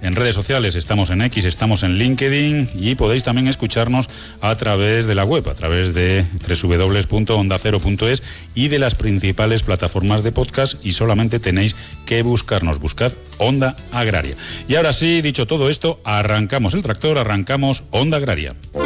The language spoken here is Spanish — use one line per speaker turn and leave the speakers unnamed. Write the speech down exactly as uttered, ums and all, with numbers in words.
en redes sociales, estamos en X, estamos en LinkedIn y podéis también escucharnos a través de la web, a través de doble u doble u doble u punto onda cero punto es y de las principales plataformas de podcast, y solamente tenéis que buscarnos, buscad Onda Agraria. Y ahora sí, dicho todo esto, arrancamos el tractor, arrancamos Onda Agraria.